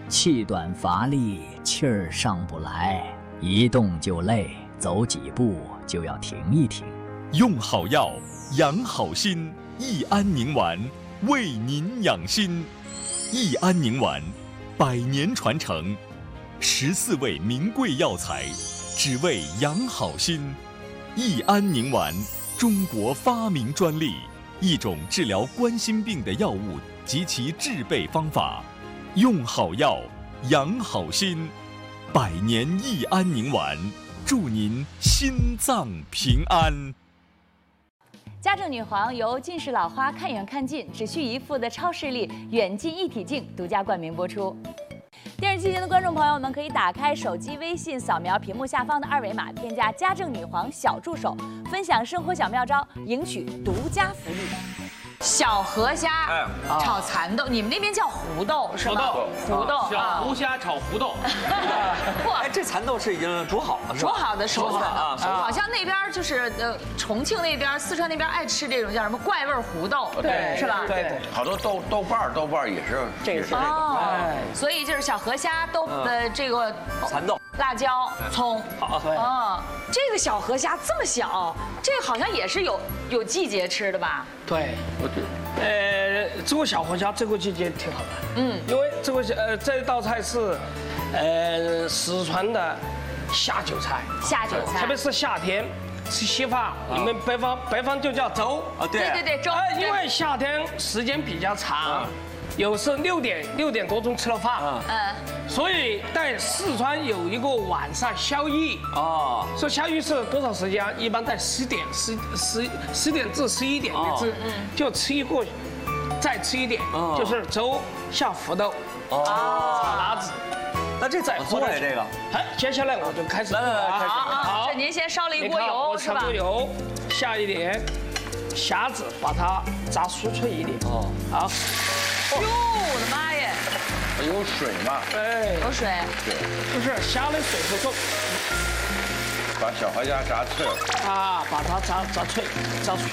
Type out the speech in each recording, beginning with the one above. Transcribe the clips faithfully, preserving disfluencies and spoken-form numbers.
气短乏力，气儿上不来，一动就累，走几步就要停一停。 用好药，养好心，益安宁丸为您养心。益安宁丸，百年传承，十四味名贵药材，只为养好心。益安宁丸，中国发明专利，一种治疗冠心病的药物及其制备方法。用好药，养好心，百年益安宁丸，祝您心脏平安。 家政女皇由近视老花看远看近只需一副的超视力远近一体镜独家冠名播出。电视机前的观众朋友们，可以打开手机微信，扫描屏幕下方的二维码，添加家政女皇小助手，分享生活小妙招，赢取独家福利。小河虾炒蚕豆，你们那边叫胡豆是吧？胡豆， 小胡虾炒胡豆。 哎，这蚕豆是已经煮好了是吧？ 煮好的熟蚕啊， 好像那边就是呃重庆那边、四川那边爱吃这种叫什么怪味胡豆， 对， 是吧？ 对对， 好多豆豆瓣儿，豆瓣儿也是这个也是这个。 哦，所以就是小河虾豆的这个蚕豆、 辣椒、葱。 对。 哦，这个小河虾这么小，这个好像也是有有季节吃的吧？ 对，呃，这个小河虾这个季节挺好的，嗯，因为这个呃这道菜是，呃四川的下酒菜， 下酒菜， 特别是夏天吃稀饭，你们北方北方就叫粥啊，对对对对，粥， 呃，因为夏天时间比较长，有时六点六点多钟吃了饭， 嗯， 所以在四川有一个晚上宵夜哦， 说宵夜是多少时间？一般在十点十十十点至十一点一次，就吃一个，再吃一点，就是粥下胡豆，哦，炒辣子。 那这怎么做呀？这个？ 哎，接下来我就开始做来来来，开始。 好，这您先烧了一锅油是吧？ 我炒油，下一点虾子，把它炸酥脆一点。哦，好。 哟，我的妈耶！ 有水嘛？ 哎， 有水。 对， 就是虾的水不够。 把小河虾炸脆了。 啊，把它炸炸脆，炸酥。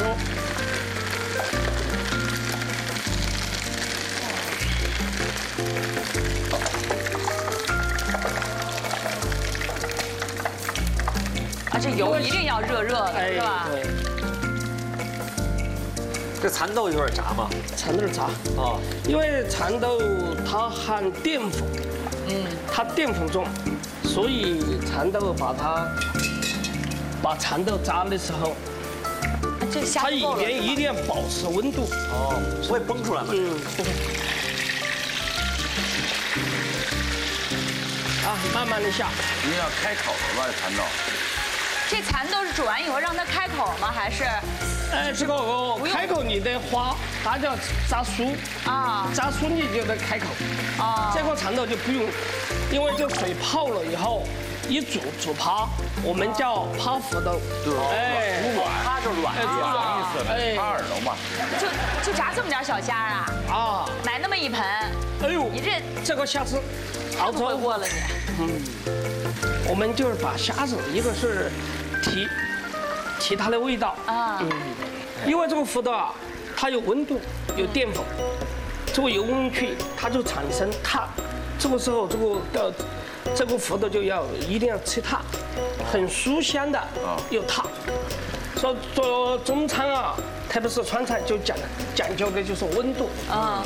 啊，这油一定要热热的，是吧？ 对。 这蚕豆一会儿炸吗？ 蚕豆炸啊，因为蚕豆它含淀粉，嗯，它淀粉重，所以蚕豆把它把蚕豆炸的时候， 这虾它里边一定要保持温度哦，不会崩出来吗？ 嗯，不会。啊，慢慢的下。 一定要开口了吧，蚕豆。 这蚕豆是煮完以后让它开口吗？还是？ 哎，这个开口你得花，它叫炸酥啊，炸酥你就得开口。啊，这个蚕豆就不用，因为这水泡了以后，一煮煮趴，我们叫趴胡豆。 对，哎，煮软， 趴就是软， 软意思，趴耳朵嘛。 就就炸这么点小虾啊？啊，买那么一盆。哎呦，你这这个虾子熬会过了你。 嗯，我们就是把虾子，一个是提提它的味道啊，嗯，因为这个胡豆啊，它有温度，有淀粉，这个油温去，它就产生塌，这个时候这个的这个胡豆就要一定要吃塌，很酥香的又塌。说做中餐啊，特别是川菜就讲讲究的就是温度啊。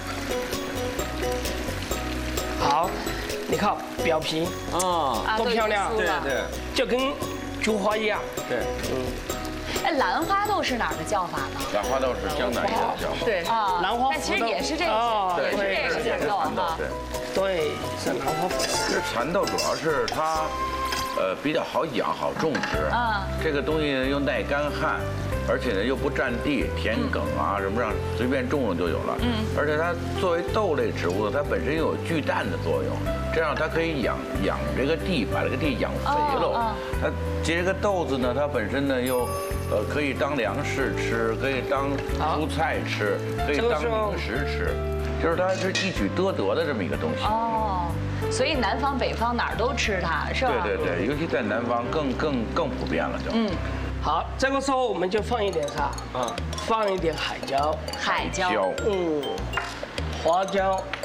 好，你看表皮啊，多漂亮， 对对， 就跟菊花一样。 对， 嗯。哎，兰花豆是哪儿的叫法呢？ 兰花豆是江南一的叫法。 对啊， 兰花， 但其实也是这个，也是这个蚕豆哈。 对， 是兰花。 这蚕豆主要是它，呃，比较好养，好种植。啊。这个东西又耐干旱。而且呢又不占地，田埂啊什么让随便种种就有了。嗯，而且它作为豆类植物呢，它本身又有聚氮的作用，这样它可以养养这个地，把这个地养肥了。它结这个豆子呢，它本身呢又，呃，可以当粮食吃，可以当蔬菜吃，可以当零食吃，就是它是一举多得的这么一个东西。 哦，所以南方北方哪儿都吃它，是吧？ 对对对，尤其在南方更更更普遍了就。嗯。 好，这个时候我们就放一点啥？啊，放一点海椒。 海椒。 嗯，花椒。